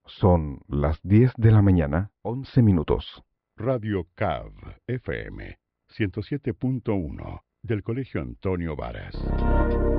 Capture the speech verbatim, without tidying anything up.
Son las diez de la mañana, once minutos. Radio C A V F M ciento siete punto uno del Colegio Antonio Varas.